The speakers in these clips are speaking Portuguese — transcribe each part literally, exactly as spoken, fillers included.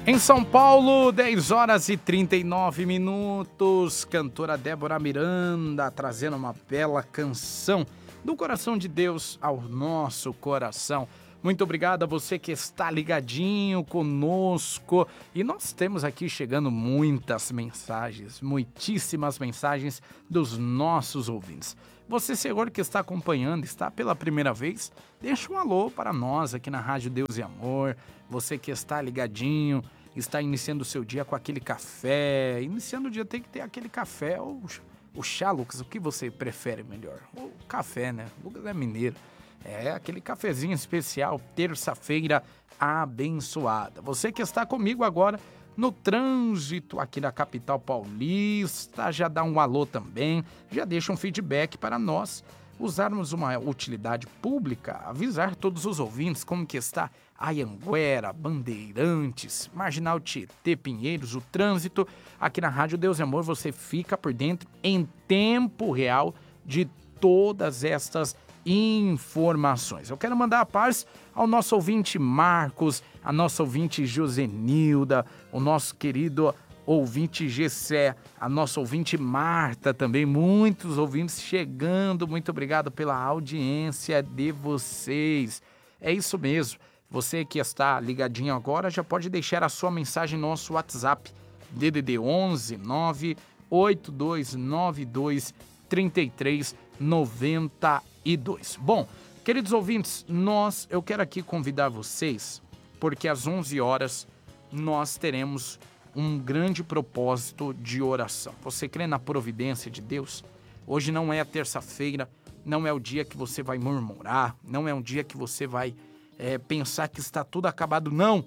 Em São Paulo, dez horas e trinta e nove minutos, cantora Débora Miranda trazendo uma bela canção do coração de Deus ao nosso coração. Muito obrigado a você que está ligadinho conosco. E nós temos aqui chegando muitas mensagens, muitíssimas mensagens dos nossos ouvintes. Você, senhor, que está acompanhando, está pela primeira vez, deixa um alô para nós aqui na Rádio Deus e Amor. Você que está ligadinho, está iniciando o seu dia com aquele café. Iniciando o dia tem que ter aquele café ou o chá, Lucas. O que você prefere melhor? O café, né? Lucas é mineiro. É aquele cafezinho especial, terça-feira abençoada. Você que está comigo agora no trânsito aqui na capital paulista, já dá um alô também, já deixa um feedback para nós usarmos uma utilidade pública, avisar todos os ouvintes como que está Anhanguera, Bandeirantes, Marginal Tietê, Pinheiros, o trânsito. Aqui na Rádio Deus e Amor você fica por dentro em tempo real de todas estas informações. Eu quero mandar a paz ao nosso ouvinte Marcos, a nossa ouvinte Josenilda, o nosso querido ouvinte Gessé, a nossa ouvinte Marta também, muitos ouvintes chegando, muito obrigado pela audiência de vocês. É isso mesmo, você que está ligadinho agora já pode deixar a sua mensagem no nosso WhatsApp, D D D onze nove oito dois nove dois três três nove dois. Bom, queridos ouvintes, nós, eu quero aqui convidar vocês, porque às onze horas nós teremos um grande propósito de oração. Você crê na providência de Deus? Hoje não é a terça-feira, não é o dia que você vai murmurar, não é um dia que você vai é, pensar que está tudo acabado, não.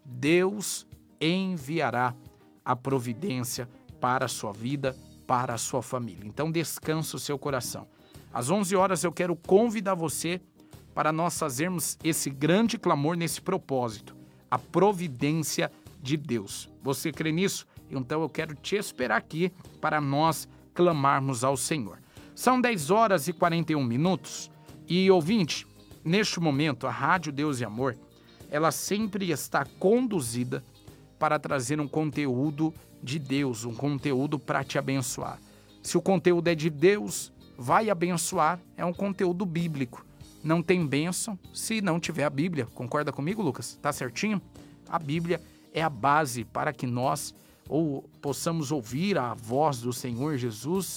Deus enviará a providência para a sua vida, para a sua família. Então descansa o seu coração. Às onze horas eu quero convidar você para nós fazermos esse grande clamor nesse propósito, a providência de Deus. Você crê nisso? Então eu quero te esperar aqui para nós clamarmos ao Senhor. São dez horas e quarenta e um minutos e, ouvinte, neste momento a Rádio Deus e Amor, ela sempre está conduzida para trazer um conteúdo de Deus, um conteúdo para te abençoar. Se o conteúdo é de Deus, vai abençoar, é um conteúdo bíblico. Não tem bênção se não tiver a Bíblia. Concorda comigo, Lucas? Tá certinho? A Bíblia é a base para que nós ou possamos ouvir a voz do Senhor Jesus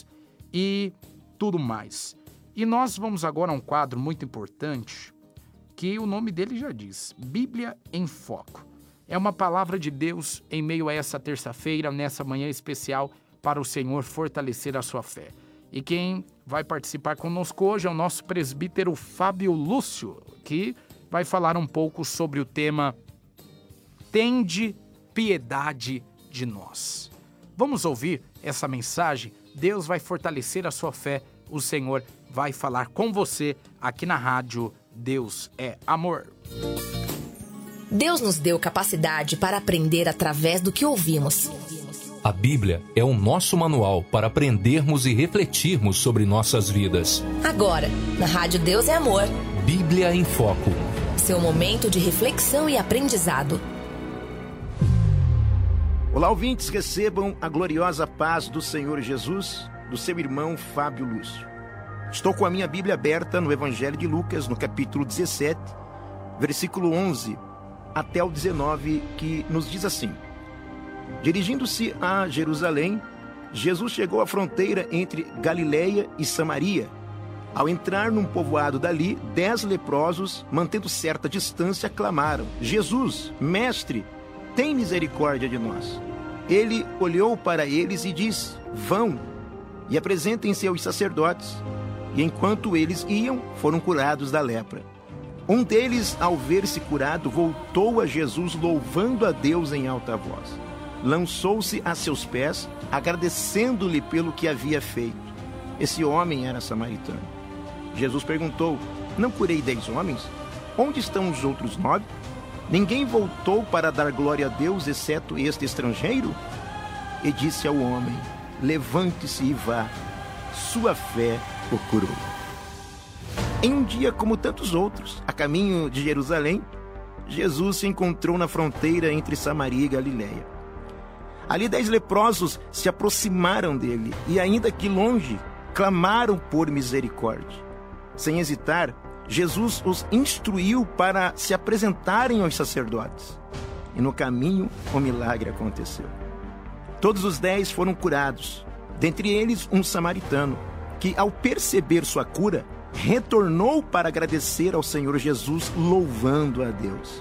e tudo mais. E nós vamos agora a um quadro muito importante, que o nome dele já diz, Bíblia em Foco. É uma palavra de Deus em meio a essa terça-feira, nessa manhã especial, para o Senhor fortalecer a sua fé. E quem vai participar conosco hoje é o nosso presbítero Fábio Lúcio, que vai falar um pouco sobre o tema Tende piedade de nós. Vamos ouvir essa mensagem? Deus vai fortalecer a sua fé, o Senhor vai falar com você aqui na rádio Deus é Amor. Deus nos deu capacidade para aprender através do que ouvimos. A Bíblia é o nosso manual para aprendermos e refletirmos sobre nossas vidas. Agora, na Rádio Deus é Amor. Bíblia em Foco. Seu momento de reflexão e aprendizado. Olá, ouvintes, recebam a gloriosa paz do Senhor Jesus, do seu irmão Fábio Lúcio. Estou com a minha Bíblia aberta no Evangelho de Lucas, no capítulo dezessete, versículo onze até o dezenove, que nos diz assim: Dirigindo-se a Jerusalém, Jesus chegou à fronteira entre Galileia e Samaria. Ao entrar num povoado dali, dez leprosos, mantendo certa distância, clamaram: Jesus, mestre, tem misericórdia de nós. Ele olhou para eles e disse: Vão e apresentem-se aos sacerdotes. E enquanto eles iam, foram curados da lepra. Um deles, ao ver-se curado, voltou a Jesus louvando a Deus em alta voz. Lançou-se a seus pés, agradecendo-lhe pelo que havia feito. Esse homem era samaritano. Jesus perguntou: Não curei dez homens? Onde estão os outros nove? Ninguém voltou para dar glória a Deus, exceto este estrangeiro? E disse ao homem: Levante-se e vá, sua fé o curou. Em um dia como tantos outros, a caminho de Jerusalém, Jesus se encontrou na fronteira entre Samaria e Galiléia. Ali dez leprosos se aproximaram dele e, ainda que longe, clamaram por misericórdia. Sem hesitar, Jesus os instruiu para se apresentarem aos sacerdotes. E no caminho, o milagre aconteceu. Todos os dez foram curados, dentre eles um samaritano, que, ao perceber sua cura, retornou para agradecer ao Senhor Jesus, louvando a Deus.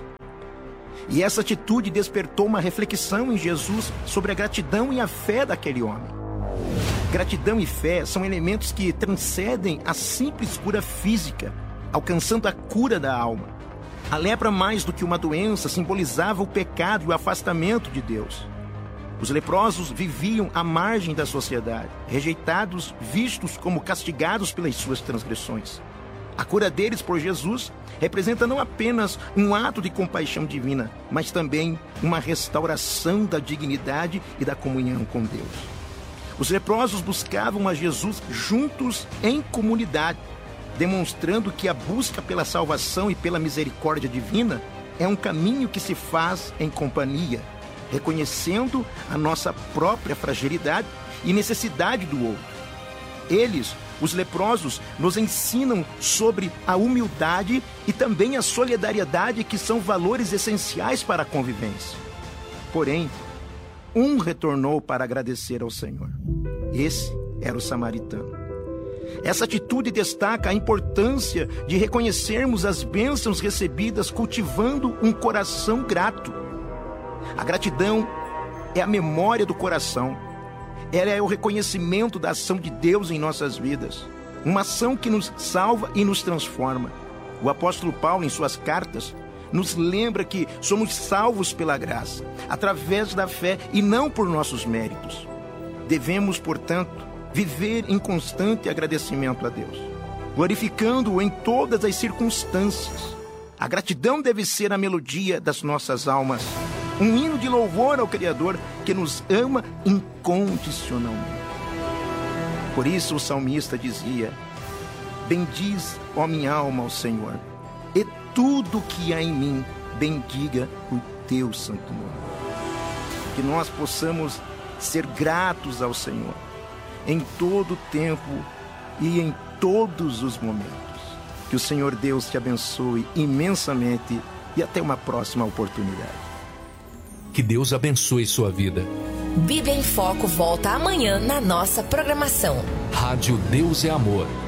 E essa atitude despertou uma reflexão em Jesus sobre a gratidão e a fé daquele homem. Gratidão e fé são elementos que transcendem a simples cura física, alcançando a cura da alma. A lepra, mais do que uma doença, simbolizava o pecado e o afastamento de Deus. Os leprosos viviam à margem da sociedade, rejeitados, vistos como castigados pelas suas transgressões. A cura deles por Jesus representa não apenas um ato de compaixão divina, mas também uma restauração da dignidade e da comunhão com Deus. Os leprosos buscavam a Jesus juntos em comunidade, demonstrando que a busca pela salvação e pela misericórdia divina é um caminho que se faz em companhia, reconhecendo a nossa própria fragilidade e necessidade do outro. Eles, os leprosos, nos ensinam sobre a humildade e também a solidariedade, que são valores essenciais para a convivência. Porém, um retornou para agradecer ao Senhor. Esse era o samaritano. Essa atitude destaca a importância de reconhecermos as bênçãos recebidas cultivando um coração grato. A gratidão é a memória do coração. Ela é o reconhecimento da ação de Deus em nossas vidas. Uma ação que nos salva e nos transforma. O apóstolo Paulo, em suas cartas, nos lembra que somos salvos pela graça, através da fé e não por nossos méritos. Devemos, portanto, viver em constante agradecimento a Deus, glorificando-o em todas as circunstâncias. A gratidão deve ser a melodia das nossas almas, um hino de louvor ao Criador que nos ama incondicionalmente. Por isso o salmista dizia: bendiz, ó minha alma, ao Senhor, e tudo que há em mim, bendiga o teu santo nome. Que nós possamos ser gratos ao Senhor em todo o tempo e em todos os momentos. Que o Senhor Deus te abençoe imensamente e até uma próxima oportunidade. Que Deus abençoe sua vida. Bíblia em Foco volta amanhã na nossa programação. Rádio Deus é Amor.